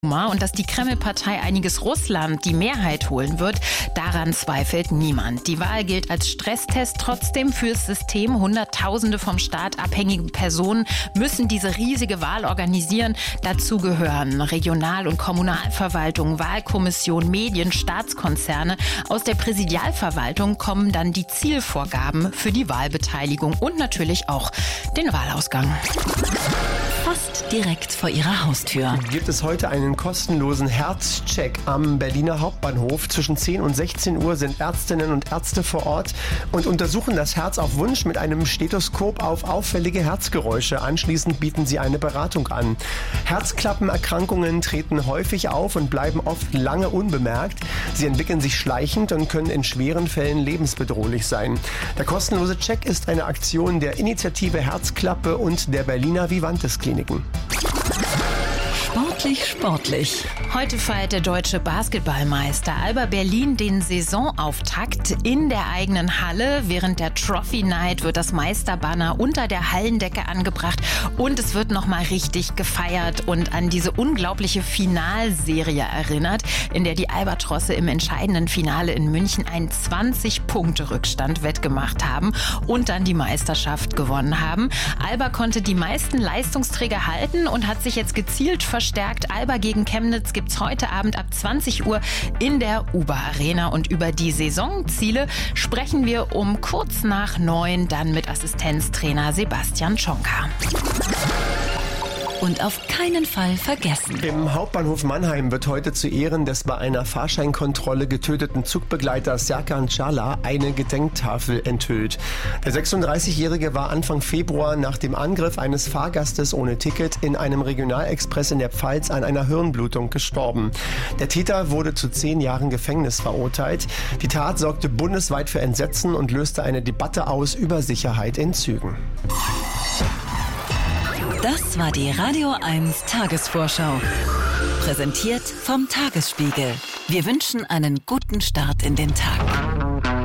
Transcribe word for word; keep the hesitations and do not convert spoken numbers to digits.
Und dass die Kreml-Partei Einiges Russland die Mehrheit holen wird, daran zweifelt niemand. Die Wahl gilt als Stresstest trotzdem fürs System. Hunderttausende vom Staat abhängige Personen müssen diese riesige Wahl organisieren. Dazu gehören Regional- und Kommunalverwaltung, Wahlkommission, Medien, Staatskonzerne. Aus der Präsidialverwaltung kommen dann die Zielvorgaben für die Wahlbeteiligung und natürlich auch den Wahlausgang. Fast direkt vor ihrer Haustür gibt es heute einen kostenlosen Herzcheck am Berliner Hauptbahnhof. Zwischen zehn und sechzehn Uhr sind Ärztinnen und Ärzte vor Ort und untersuchen das Herz auf Wunsch mit einem Stethoskop auf auffällige Herzgeräusche. Anschließend bieten sie eine Beratung an. Herzklappenerkrankungen treten häufig auf und bleiben oft lange unbemerkt. Sie entwickeln sich schleichend und können in schweren Fällen lebensbedrohlich sein. Der kostenlose Check ist eine Aktion der Initiative Herzklappe und der Berliner Vivantes Kliniken. Sportlich, sportlich. Heute feiert der deutsche Basketballmeister Alba Berlin den Saisonauftakt in der eigenen Halle. Während der Trophy Night wird das Meisterbanner unter der Hallendecke angebracht und es wird nochmal richtig gefeiert und an diese unglaubliche Finalserie erinnert, in der die Albatrosse im entscheidenden Finale in München einen zwanzig-Punkte-Rückstand wettgemacht haben und dann die Meisterschaft gewonnen haben. Alba konnte die meisten Leistungsträger halten und hat sich jetzt gezielt verstärkt. Alba gegen Chemnitz gibt's heute Abend ab zwanzig Uhr in der Uber Arena. Und über die Saisonziele sprechen wir um kurz nach neun dann mit Assistenztrainer Sebastian Tschonka. Und auf keinen Fall vergessen. Im Hauptbahnhof Mannheim wird heute zu Ehren des bei einer Fahrscheinkontrolle getöteten Zugbegleiters Serkan Çağlar eine Gedenktafel enthüllt. Der sechsunddreißigjährige war Anfang Februar nach dem Angriff eines Fahrgastes ohne Ticket in einem Regionalexpress in der Pfalz an einer Hirnblutung gestorben. Der Täter wurde zu zehn Jahren Gefängnis verurteilt. Die Tat sorgte bundesweit für Entsetzen und löste eine Debatte aus über Sicherheit in Zügen. Das war die Radio eins Tagesvorschau. Präsentiert vom Tagesspiegel. Wir wünschen einen guten Start in den Tag.